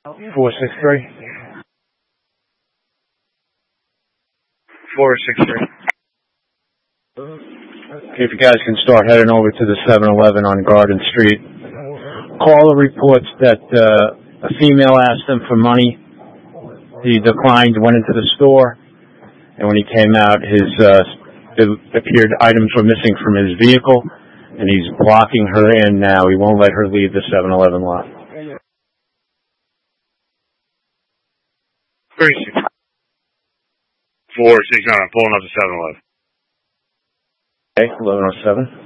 463. 463. If you guys can start heading over to the 7-Eleven on Garden Street. Caller reports that a female asked him for money. He declined, went into the store, and when he came out, it appeared items were missing from his vehicle, and he's blocking her in now. He won't let her leave the 7-Eleven lot. 469, I'm pulling up the 7-Eleven. Okay, 1107.